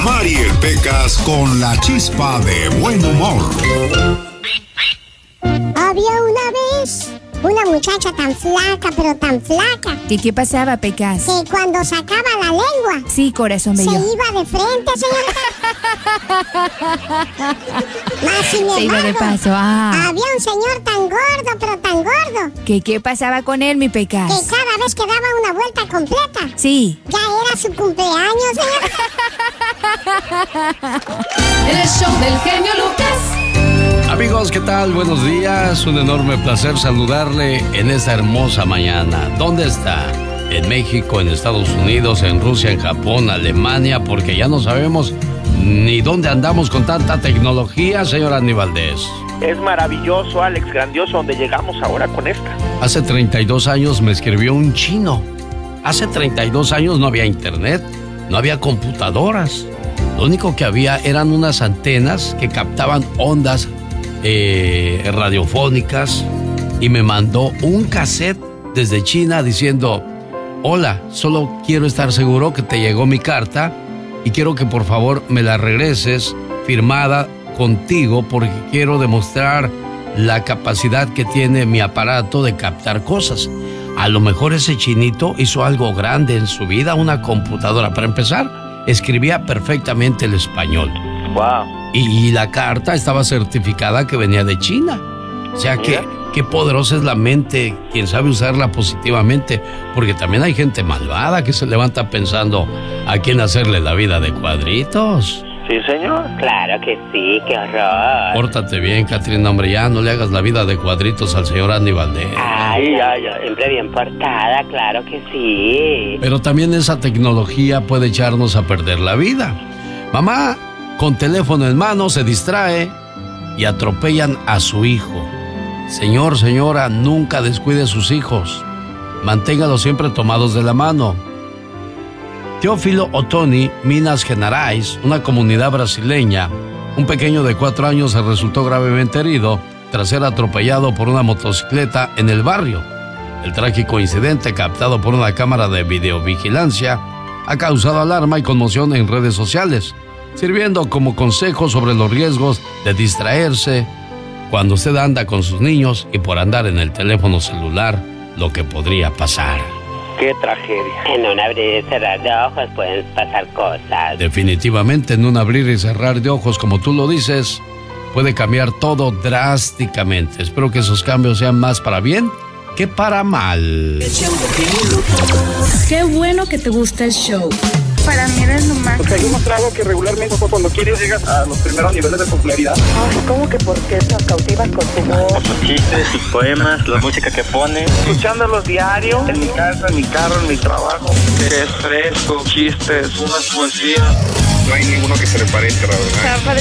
Mariel Pecas con la chispa de buen humor. Había una vez una muchacha tan flaca, pero tan flaca. ¿Qué pasaba, Pecas? Que cuando sacaba la lengua... Sí, corazón bello. Se iba de frente, señorita. Más sin embargo, se iba de paso, había un señor tan gordo, pero tan gordo. ¿Qué pasaba con él, mi Pecas? Que cada vez que daba una vuelta completa... Sí. Ya era su cumpleaños, señorita. El show del genio Lucas. Amigos, ¿qué tal? Buenos días. Un enorme placer saludarle en esta hermosa mañana. ¿Dónde está? En México, en Estados Unidos, en Rusia, en Japón, Alemania, porque ya no sabemos ni dónde andamos con tanta tecnología, señor Andy Valdés. Es maravilloso, Alex, grandioso donde llegamos ahora con esta. Hace 32 años me escribió un chino. Hace 32 años no había internet, no había computadoras. Lo único que había eran unas antenas que captaban ondas radiofónicas, y me mandó un cassette desde China diciendo: hola, solo quiero estar seguro que te llegó mi carta y quiero que por favor me la regreses firmada contigo, porque quiero demostrar la capacidad que tiene mi aparato de captar cosas. A lo mejor ese chinito hizo algo grande en su vida, una computadora. Para empezar, escribía perfectamente el español. Wow. Y la carta estaba certificada que venía de China. O sea, qué poderosa es la mente, quien sabe usarla positivamente, porque también hay gente malvada que se levanta pensando a quién hacerle la vida de cuadritos. Sí, señor. Claro que sí, qué horror. Pórtate bien, Catrina, hombre, ya no le hagas la vida de cuadritos al señor Andy Valdés. Ay, Sí, ya. siempre bien portada, claro que sí. Pero también esa tecnología puede echarnos a perder la vida. Mamá, con teléfono en mano, se distrae y atropellan a su hijo. Señor, señora, nunca descuide a sus hijos. Manténgalos siempre tomados de la mano. Teófilo Otoni, Minas Gerais, una comunidad brasileña, un pequeño de 4 años se resultó gravemente herido tras ser atropellado por una motocicleta en el barrio. El trágico incidente, captado por una cámara de videovigilancia, ha causado alarma y conmoción en redes sociales, sirviendo como consejo sobre los riesgos de distraerse cuando usted anda con sus niños y por andar en el teléfono celular, lo que podría pasar. Qué tragedia. En un abrir y cerrar de ojos pueden pasar cosas. Definitivamente, en un abrir y cerrar de ojos, como tú lo dices, puede cambiar todo drásticamente. Espero que esos cambios sean más para bien que para mal. Qué bueno que te gusta el show. Para mí eres lo más. Porque hay demostrado que regularmente cuando quieres llegas a los primeros niveles de popularidad. Ay, ¿cómo que por qué nos cautivas con tu voz? Sus chistes, sus poemas, la música que pone. Escuchándolos diario, en mi casa, en mi carro, en mi trabajo. Es fresco, chistes, unas poesías. No hay ninguno que se le parezca, la verdad.